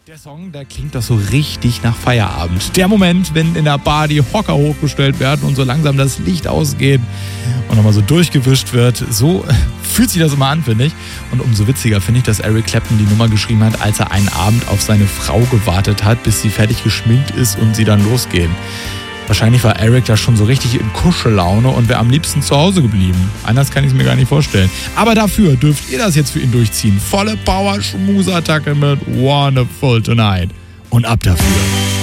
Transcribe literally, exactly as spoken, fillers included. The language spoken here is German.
Der Song, der klingt doch so richtig nach Feierabend. Der Moment, wenn in der Bar die Hocker hochgestellt werden und so langsam das Licht ausgeht und nochmal so durchgewischt wird. So fühlt sich das immer an, finde ich. Und umso witziger finde ich, dass Eric Clapton die Nummer geschrieben hat, als er einen Abend auf seine Frau gewartet hat, bis sie fertig geschminkt ist und sie dann losgehen. Wahrscheinlich war Eric da schon so richtig in Kuschellaune und wäre am liebsten zu Hause geblieben. Anders kann ich es mir gar nicht vorstellen. Aber dafür dürft ihr das jetzt für ihn durchziehen. Volle Power-Schmusattacke mit Wonderful Tonight. Und ab dafür.